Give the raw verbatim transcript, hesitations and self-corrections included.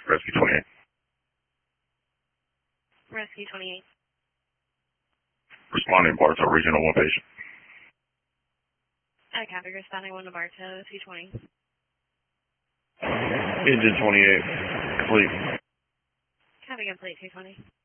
Rescue twenty-eight. Rescue twenty-eight. Responding Bartow, Regional one patient. I copy, responding one to Bartow, C twenty. Engine twenty-eight, complete. Copy, complete, C twenty.